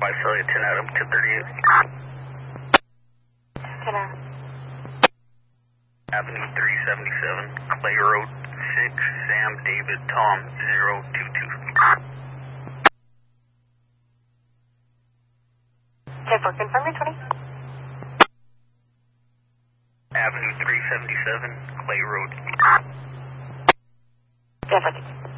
Visalia 10 Adam 238. 10 Adam. Avenue 377, Clay Road 6, Sam David Tom 022. 10-4, confirm your 20. Avenue 377, Clay Road. 10-4.